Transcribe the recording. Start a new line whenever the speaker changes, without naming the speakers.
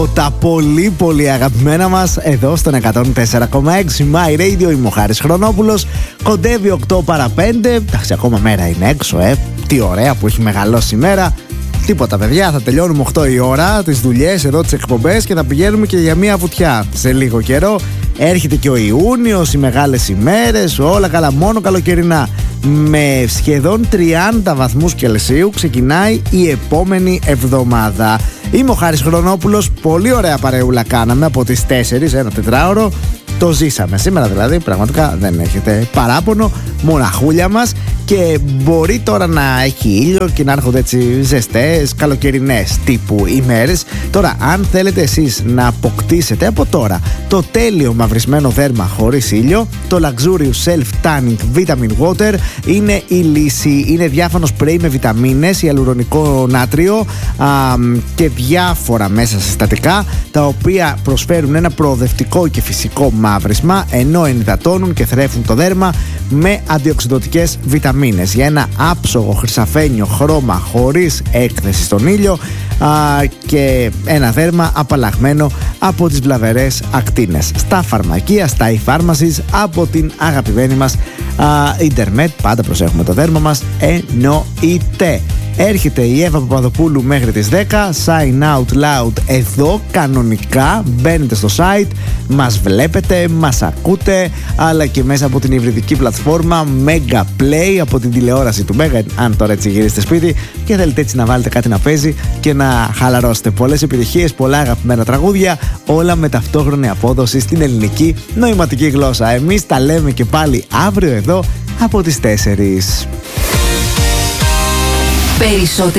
Τα πολύ πολύ αγαπημένα μας εδώ στον 104,6 My Radio. Είμαι ο Χάρης Χρονόπουλος. Κοντεύει 8 παρα 5. Εντάξει, ακόμα μέρα είναι έξω, τι ωραία που έχει μεγαλώσει η μέρα. Τίποτα, παιδιά, θα τελειώνουμε 8 η ώρα τις δουλειές εδώ, τις εκπομπές, και θα πηγαίνουμε και για μία βουτιά σε λίγο καιρό. Έρχεται και ο Ιούνιος, οι μεγάλες ημέρες, όλα καλά, μόνο καλοκαιρινά. Με σχεδόν 30 βαθμούς Κελσίου ξεκινάει η επόμενη εβδομάδα. Είμαι ο Χάρης Χρονόπουλος, πολύ ωραία παρεούλα κάναμε από τις 4, ένα τετράωρο. Το ζήσαμε σήμερα δηλαδή, πραγματικά δεν έχετε παράπονο, μοναχούλια μας. Και μπορεί τώρα να έχει ήλιο και να έρχονται έτσι ζεστές, καλοκαιρινές τύπου ημέρες. Τώρα, αν θέλετε εσείς να αποκτήσετε από τώρα το τέλειο μαυρισμένο δέρμα χωρίς ήλιο, το Luxurious Self Tanning Vitamin Water είναι η λύση. Είναι διάφανο σπρέι με βιταμίνες, ιαλουρονικό νάτριο και διάφορα μέσα συστατικά, τα οποία προσφέρουν ένα προοδευτικό και φυσικό μαύρισμα, ενώ ενυδατώνουν και θρέφουν το δέρμα με αντιοξυδοτικές βιταμίνες, για ένα άψογο χρυσαφένιο χρώμα χωρίς έκθεση στον ήλιο και ένα δέρμα απαλλαγμένο από τις βλαβερές ακτίνες. Στα φαρμακεία, στα e-pharmacies, από την αγαπημένη μας Internet. Πάντα προσέχουμε το δέρμα μας, εννοείται. Έρχεται η Εύα Παπαδοπούλου μέχρι τις 10. Sign out loud εδώ κανονικά. Μπαίνετε στο site, μας βλέπετε, μας ακούτε, αλλά και μέσα από την υβριδική πλατφόρμα Mega Play, από την τηλεόραση του Mega. Αν τώρα έτσι γυρίσετε σπίτι και θέλετε έτσι να βάλετε κάτι να παίζει και να χαλαρώσετε. Πολλές επιτυχίες, πολλά αγαπημένα τραγούδια, όλα με ταυτόχρονη απόδοση στην ελληνική νοηματική γλώσσα. Εμείς τα λέμε και πάλι αύριο εδώ από τις 4.
Περισσότερη